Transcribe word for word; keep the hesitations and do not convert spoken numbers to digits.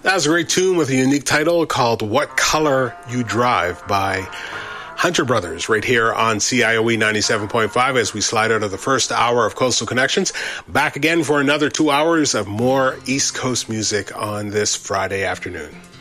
That was a great tune with a unique title called What Color You Drive by Hunter Brothers right here on C I O E ninety-seven point five as we slide out of the first hour of Coastal Connections. Back again for another two hours of more East Coast music on this Friday afternoon.